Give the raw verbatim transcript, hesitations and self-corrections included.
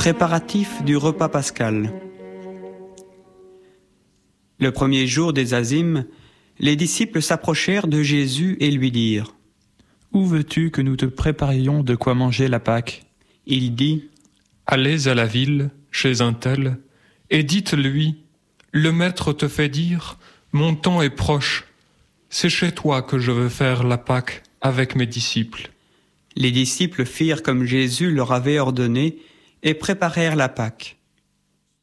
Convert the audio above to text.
Préparatifs du repas pascal. Le premier jour des Azymes, les disciples s'approchèrent de Jésus et lui dirent : « Où veux-tu que nous te préparions de quoi manger la Pâque ? » Il dit : « Allez à la ville, chez un tel, et dites-lui : le Maître te fait dire, mon temps est proche. C'est chez toi que je veux faire la Pâque avec mes disciples. » Les disciples firent comme Jésus leur avait ordonné et préparèrent la Pâque.